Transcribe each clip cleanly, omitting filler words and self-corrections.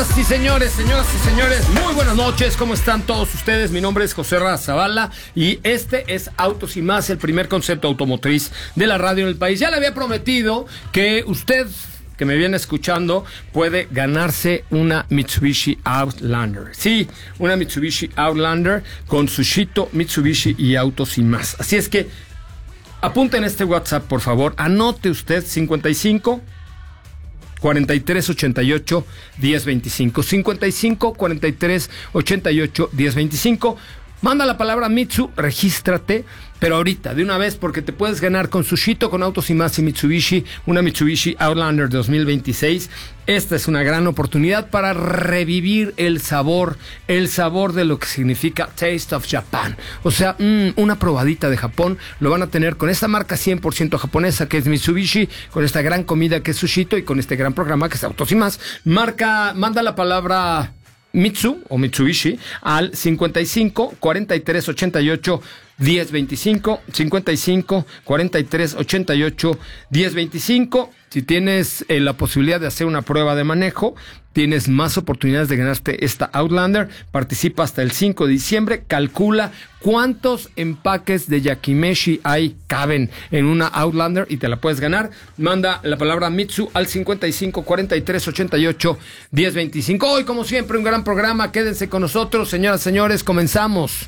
Señoras y señores, muy buenas noches, ¿cómo están todos ustedes? Mi nombre es José Zavala y este es Autos y Más, el primer concepto automotriz de la radio en el país. Ya le había prometido que usted, que me viene escuchando, puede ganarse una Mitsubishi Outlander. Sí, una Mitsubishi Outlander con Sushito Mitsubishi y Autos y Más. Así es que apunten este WhatsApp, por favor, anote usted 55 43 88 10 25, 55 43 88 10 25. Manda la palabra Mitsu, regístrate, pero ahorita, de una vez, porque te puedes ganar con Sushito, con Autos y Más y Mitsubishi, una Mitsubishi Outlander 2026. Esta es una gran oportunidad para revivir el sabor de lo que significa Taste of Japan. O sea, una probadita de Japón lo van a tener con esta marca 100% japonesa que es Mitsubishi, con esta gran comida que es Sushito y con este gran programa que es Autos y Más. Manda la palabra Mitsu o Mitsubishi al 55 43 88 10 25, 55 43 88 10 25. Si tienes la posibilidad de hacer una prueba de manejo, tienes más oportunidades de ganarte esta Outlander. Participa hasta el 5 de diciembre. Calcula cuántos empaques de yakimeshi caben en una Outlander y te la puedes ganar. Manda la palabra Mitsu al 55 43 88 10 25. Hoy, como siempre, un gran programa. Quédense con nosotros, señoras y señores. Comenzamos.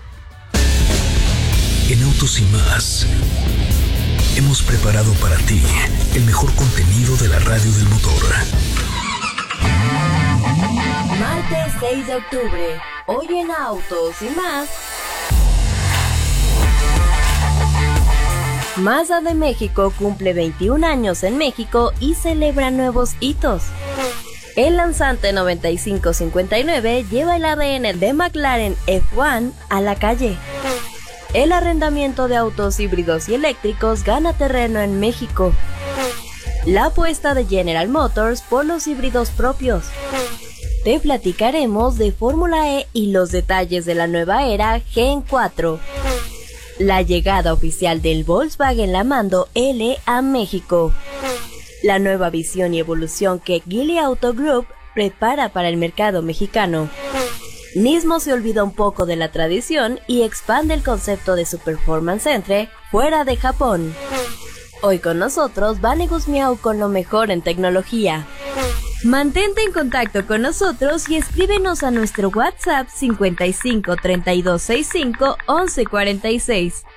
En Autos y Más hemos preparado para ti el mejor contenido de la radio del motor. Martes 6 de octubre, hoy en Autos y Más. Mazda de México cumple 21 años en México y celebra nuevos hitos. El lanzante 9559 lleva el ADN de McLaren F1 a la calle. El arrendamiento de autos híbridos y eléctricos gana terreno en México. La apuesta de General Motors por los híbridos propios. Te platicaremos de Fórmula E y los detalles de la nueva era Gen 4. La llegada oficial del Volkswagen Lamando L a México. La nueva visión y evolución que Geely Auto Group prepara para el mercado mexicano. Nismo se olvida un poco de la tradición y expande el concepto de su Performance Centre fuera de Japón. Hoy con nosotros Vane Guzmiau con lo mejor en tecnología. Mantente en contacto con nosotros y escríbenos a nuestro WhatsApp 55 32 65 11 46.